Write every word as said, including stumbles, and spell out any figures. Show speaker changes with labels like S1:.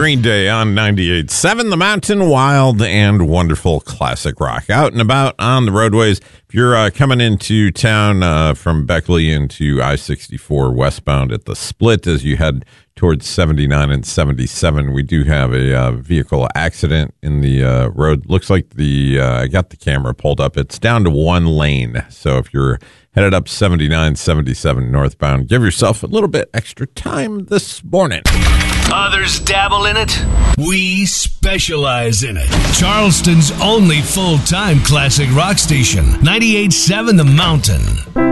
S1: Green Day on ninety-eight point seven, The Mountain, wild and wonderful classic rock. Out and about on the roadways. If you're uh, coming into town uh, from Beckley into I sixty-four westbound at the split as you head towards seventy-nine and seventy-seven, we do have a uh, vehicle accident in the uh, road. Looks like the uh, I got the camera pulled up. It's down to one lane. So if you're headed up seventy-nine, seventy-seven northbound, give yourself a little bit extra time this morning.
S2: Others dabble in it. We specialize in it. Charleston's only full-time classic rock station, ninety-eight point seven The Mountain.